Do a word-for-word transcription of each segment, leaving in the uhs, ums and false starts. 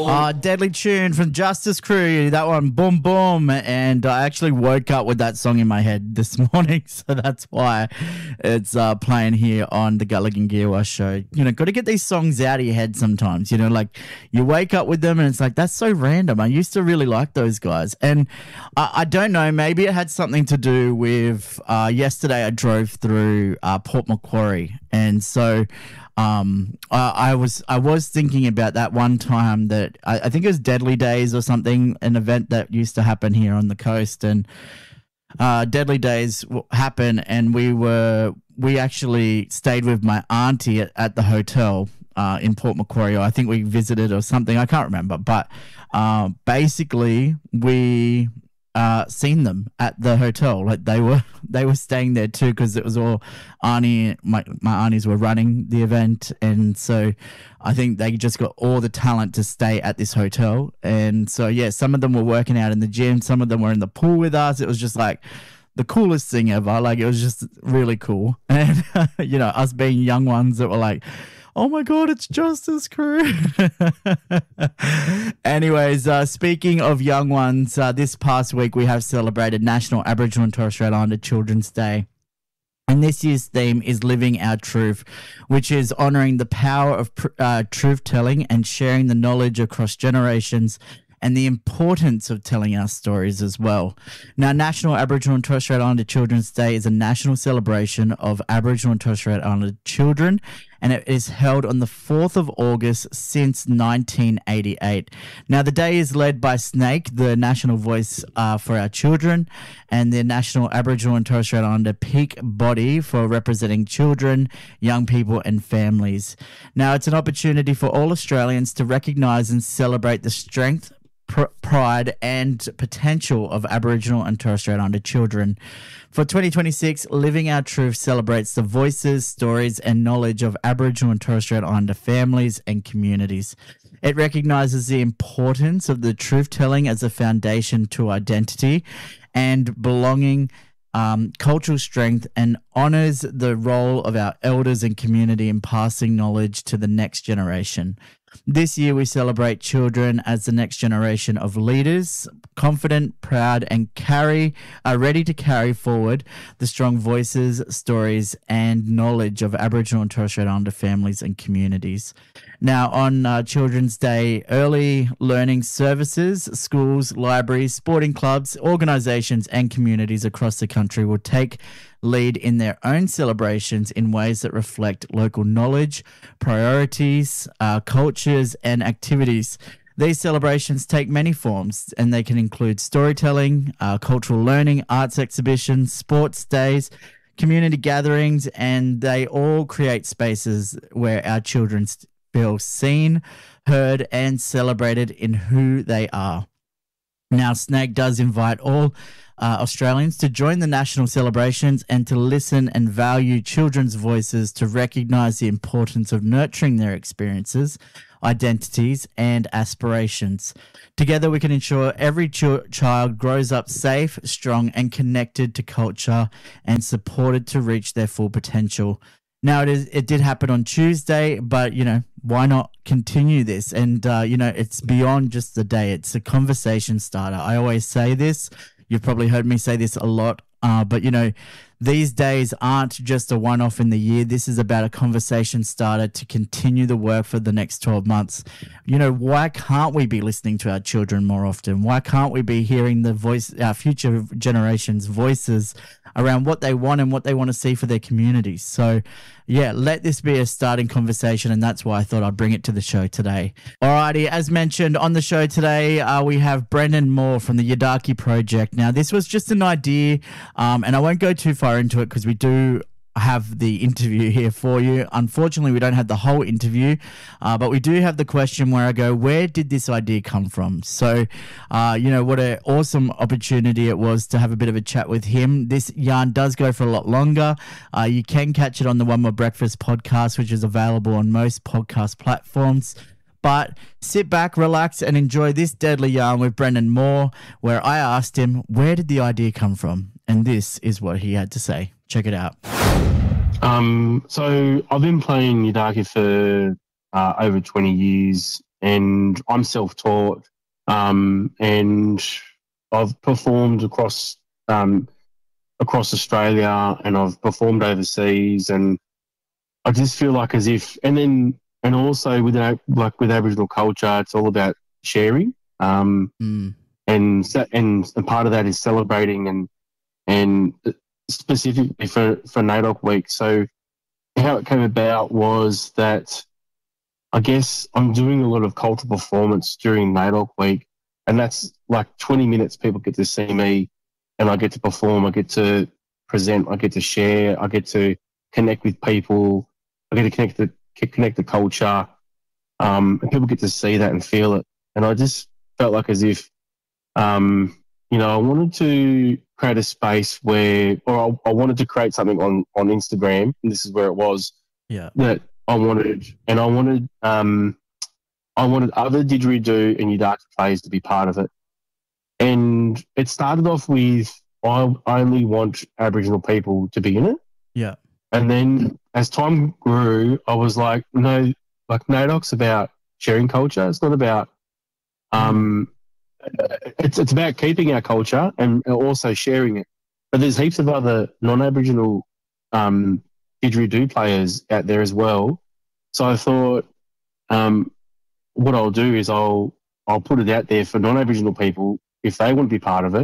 Uh, deadly tune from Justice Crew, that one, Boom Boom, and I actually woke up with that song in my head this morning, so that's why it's uh, playing here on the Gutlick and Gearwash show. You know, got to get these songs out of your head sometimes, you know, like you wake up with them and it's like, that's so random. I used to really like those guys, and I, I don't know, maybe it had something to do with uh, yesterday I drove through uh, Port Macquarie, and so Um, I, I was I was thinking about that one time that I, I think it was Deadly Days or something, an event that used to happen here on the coast, and uh, Deadly Days w- happened, and we were we actually stayed with my auntie at, at the hotel uh, in Port Macquarie. Or I think we visited or something. I can't remember, but uh, basically we. Uh, seen them at the hotel. Like they were, they were staying there too because it was all Arnie. My my aunties were running the event, and so I think they just got all the talent to stay at this hotel. And so yeah, some of them were working out in the gym, some of them were in the pool with us. It was just like the coolest thing ever. Like it was just really cool, and you know, us being young ones that were like, oh my God, it's Justice Crew. Anyways, uh, speaking of young ones, uh, this past week we have celebrated National Aboriginal and Torres Strait Islander Children's Day. And this year's theme is Living Our Truth, which is honouring the power of uh, truth telling and sharing the knowledge across generations and the importance of telling our stories as well. Now, National Aboriginal and Torres Strait Islander Children's Day is a national celebration of Aboriginal and Torres Strait Islander children, and it is held on the fourth of August since nineteen eighty-eight. Now, the day is led by SNAICC, the national voice uh, for our children, and the National Aboriginal and Torres Strait Islander peak body for representing children, young people, and families. Now, it's an opportunity for all Australians to recognise and celebrate the strength, pr- pride and potential of Aboriginal and Torres Strait Islander children. For twenty twenty-six, Living Our Truth celebrates the voices, stories and knowledge of Aboriginal and Torres Strait Islander families and communities. It recognises the importance of the truth-telling as a foundation to identity and belonging, um, cultural strength, and honours the role of our elders and community in passing knowledge to the next generation. This year, we celebrate children as the next generation of leaders, confident, proud, and carry are ready to carry forward the strong voices, stories, and knowledge of Aboriginal and Torres Strait Islander families and communities. Now, on uh, Children's Day, early learning services, schools, libraries, sporting clubs, organisations, and communities across the country will take lead in their own celebrations in ways that reflect local knowledge, priorities, uh, cultures, and activities. These celebrations take many forms, and they can include storytelling, uh, cultural learning, arts exhibitions, sports days, community gatherings, and they all create spaces where our children feel seen, heard, and celebrated in who they are. Now, SNAICC does invite all uh, Australians to join the national celebrations and to listen and value children's voices, to recognise the importance of nurturing their experiences, identities and aspirations. Together we can ensure every ch- child grows up safe, strong and connected to culture and supported to reach their full potential. Now, it is. It did happen on Tuesday, but, you know, why not continue this? And, uh, you know, it's beyond just the day. It's a conversation starter. I always say this. You've probably heard me say this a lot, uh, but, you know, these days aren't just a one-off in the year. This is about a conversation starter to continue the work for the next twelve months. You know, why can't we be listening to our children more often? Why can't we be hearing the voice, our future generations' voices around what they want and what they want to see for their communities? So, yeah, let this be a starting conversation, and that's why I thought I'd bring it to the show today. Alrighty, as mentioned on the show today, uh, we have Brendan Moore from the Yidaki Project. Now, this was just an idea, um, and I won't go too far into it because we do have the interview here for you. Unfortunately, we don't have the whole interview, uh, but we do have the question where I go, where did this idea come from? So, uh, you know, what an awesome opportunity it was to have a bit of a chat with him. This yarn does go for a lot longer. Uh, you can catch it on the One More Breakfast podcast, which is available on most podcast platforms. But sit back, relax, and enjoy this deadly yarn with Brendan Moore, where I asked him, where did the idea come from? And this is what he had to say. Check it out. Um, so I've been playing Yidaki for uh, over twenty years. and I'm self-taught, um, and I've performed across um, across Australia, and I've performed overseas, and I just feel like as if, and then and also with like with Aboriginal culture, it's all about sharing, um, mm. and and and part of that is celebrating, and and specifically for for NAIDOC Week. So how it came about was that I guess I'm doing a lot of cultural performance during NAIDOC Week, and that's like twenty minutes. People get to see me, and I get to perform. I get to present. I get to share. I get to connect with people. I get to connect the connect the culture, um, and people get to see that and feel it. And I just felt like as if, um, you know, I wanted to create a space where, or I, I wanted to create something on on Instagram, and this is where it was. Yeah. That I wanted, and I wanted, um, I wanted other didgeridoo and Yidaki players to be part of it. And it started off with I only want Aboriginal people to be in it. Yeah. And then as time grew, I was like, no, like NAIDOC's about sharing culture. It's not about, um, it's it's about keeping our culture and also sharing it. But there's heaps of other non-Aboriginal um, didgeridoo players out there as well. So I thought, um, what I'll do is I'll I'll put it out there for non-Aboriginal people if they want to be part of it.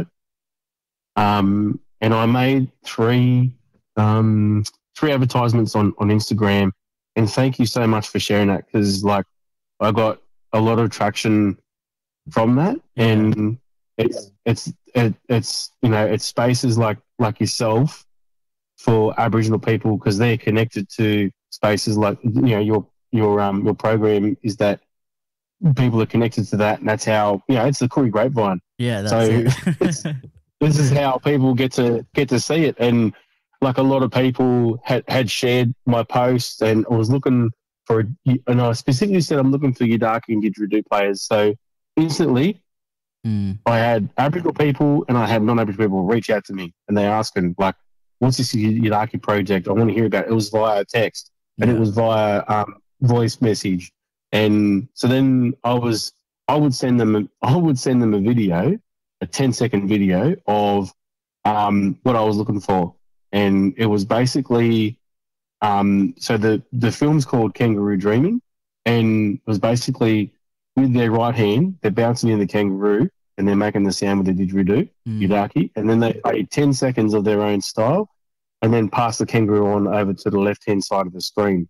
Um, and I made three um, three advertisements on, on Instagram, and thank you so much for sharing that, because like I got a lot of traction from that, and it's it's it, it's you know it's spaces like like yourself for Aboriginal people, because they're connected to spaces like, you know, your your um your program is that people are connected to that, and that's how, you know, it's the Koori grapevine. Yeah, that's so it. it's, this is how people get to get to see it. And like a lot of people had, had shared my post, and I was looking for, and I specifically said I'm looking for Yidaki and didgeridoo players. So instantly, mm. I had Aboriginal people and I had non-Aboriginal people reach out to me, and they asking like, "What's this Yidaki project? I want to hear about it." It was via text, and yeah. it was via um, voice message. And so then I was, I would send them, I would send them a video, a ten second video of um, what I was looking for. And it was basically, um, so the, the film's called Kangaroo Dreaming, and it was basically with their right hand, they're bouncing in the kangaroo and they're making the sound with the didgeridoo, mm. Yidaki, and then they play ten seconds of their own style and then pass the kangaroo on over to the left-hand side of the screen.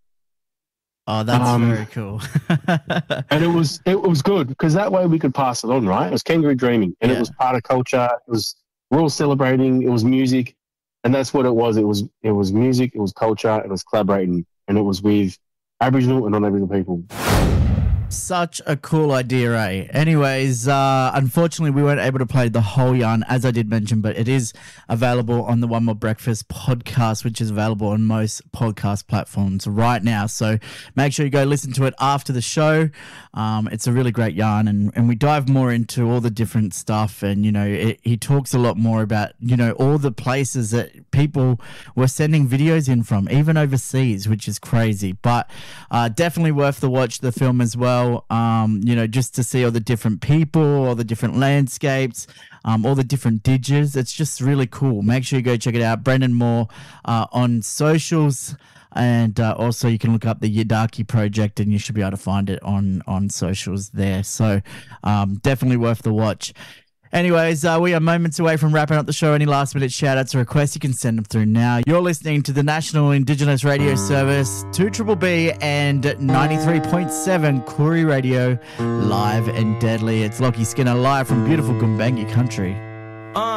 Oh, that's um, very cool. And it was it was good, because that way we could pass it on, right? It was Kangaroo Dreaming, and yeah. it was part of culture. It was, we're all celebrating. It was music, and that's what it was. It was it was music. It was culture. It was collaborating, and it was with Aboriginal and non-Aboriginal people. Such a cool idea, eh? Anyways, uh, unfortunately, we weren't able to play the whole yarn, as I did mention, but it is available on the One More Breakfast podcast, which is available on most podcast platforms right now. So make sure you go listen to it after the show. Um, it's a really great yarn, and, and we dive more into all the different stuff. And, you know, it, he talks a lot more about, you know, all the places that people were sending videos in from, even overseas, which is crazy. But uh, definitely worth the watch, the film as well. Um, you know, just to see all the different people, all the different landscapes, um, all the different didges. It's just really cool. Make sure you go check it out. Brendan Moore uh, on socials, and uh, also you can look up the Yidaki project, and you should be able to find it on on socials there. So um, definitely worth the watch. Anyways, uh, we are moments away from wrapping up the show. Any last minute shout outs or requests, you can send them through now. You're listening to the National Indigenous Radio Service, two B B B and ninety-three point seven Koori Radio, live and deadly. It's Lockie Skinner live from beautiful Gumbaynggirr country.